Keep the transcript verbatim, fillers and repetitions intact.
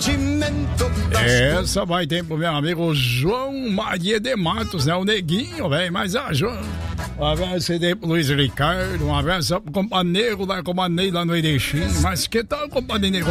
sentimento. Essa vai ter pro meu amigo João Maria de Matos, né? O Neguinho, velho. Mas, ah, João, um abraço aí pro Luiz Ricardo, um abraço pro companheiro da companheira lá no Erechim. Mas que tal, companheiro?